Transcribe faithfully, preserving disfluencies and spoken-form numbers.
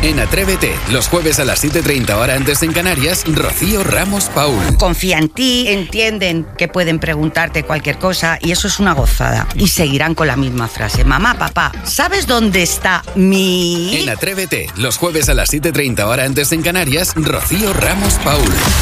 En Atrévete, los jueves a las siete y treinta hora antes en Canarias, Rocío Ramos Paul. Confía en ti, entienden que pueden preguntarte cualquier cosa y eso es una gozada. Y seguirán con la misma frase. Mamá, papá, ¿sabes dónde está mi...? En Atrévete, los jueves a las siete y treinta hora antes en Canarias, Rocío Ramos Paul.